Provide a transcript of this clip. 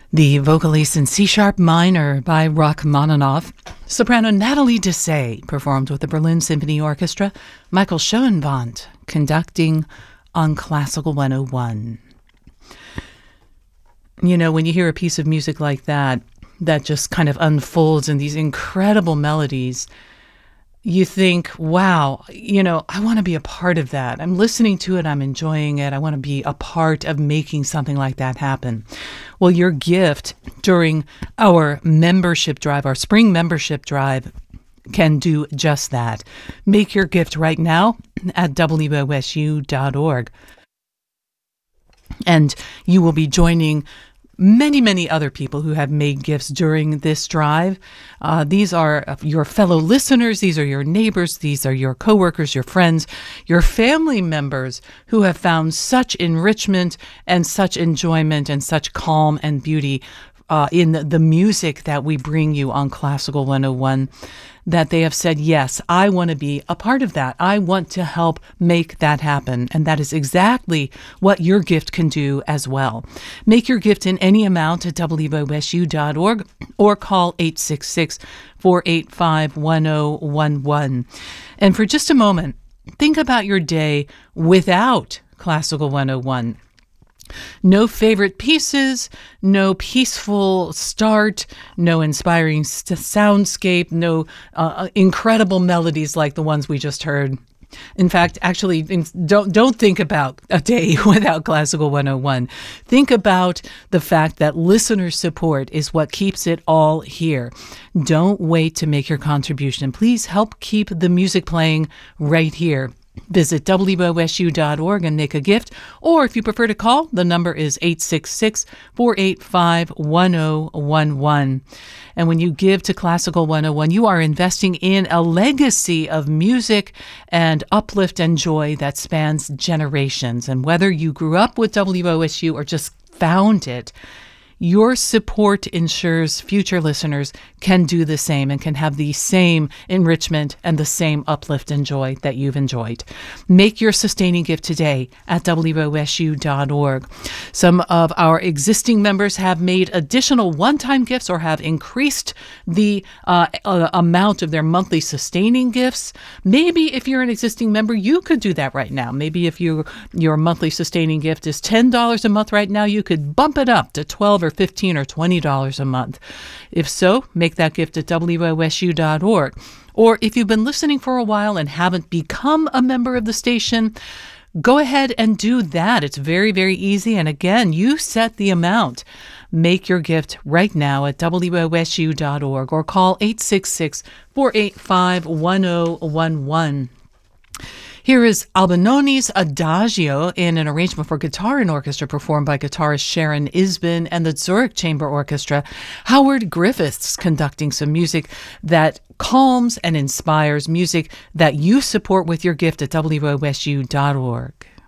The vocalist in C-sharp minor by Rachmaninoff. Soprano Natalie Dessay performed with the Berlin Symphony Orchestra. Michael Schoenwandt conducting on Classical 101. You know, when you hear a piece of music like that just kind of unfolds in these incredible melodies, you think, wow, I want to be a part of that. I'm listening to it. I'm enjoying it. I want to be a part of making something like that happen. Well, your gift during our membership drive, our spring membership drive, can do just that. Make your gift right now at wosu.org. And you will be joining many, many other people who have made gifts during this drive. These are your fellow listeners. These are your neighbors. These are your coworkers, your friends, your family members who have found such enrichment and such enjoyment and such calm and beauty in the music that we bring you on Classical 101, that they have said, yes, I want to be a part of that. I want to help make that happen. And that is exactly what your gift can do as well. Make your gift in any amount at wosu.org or call 866-485-1011. And for just a moment, think about your day without Classical 101. No favorite pieces, no peaceful start, no inspiring soundscape, no incredible melodies like the ones we just heard. In fact, actually, don't think about a day without Classical 101. Think about the fact that listener support is what keeps it all here. Don't wait to make your contribution. Please help keep the music playing right here. Visit wosu.org and make a gift, or if you prefer to call, the number is 866-485-1011. And when you give to Classical 101, you are investing in a legacy of music and uplift and joy that spans generations. And whether you grew up with WOSU or just found it, your support ensures future listeners can do the same and can have the same enrichment and the same uplift and joy that you've enjoyed. Make your sustaining gift today at wosu.org. Some of our existing members have made additional one-time gifts or have increased the amount of their monthly sustaining gifts. Maybe if you're an existing member, you could do that right now. Maybe if your monthly sustaining gift is $10 a month right now, you could bump it up to $12 or $15 or $20 a month. If so, make that gift at wosu.org. Or if you've been listening for a while and haven't become a member of the station, go ahead and do that. It's very, very easy. And again, you set the amount. Make your gift right now at wosu.org or call 866-485-1011. Here is Albinoni's Adagio in an arrangement for guitar and orchestra performed by guitarist Sharon Isbin and the Zurich Chamber Orchestra. Howard Griffiths conducting some music that calms and inspires, music that you support with your gift at wosu.org.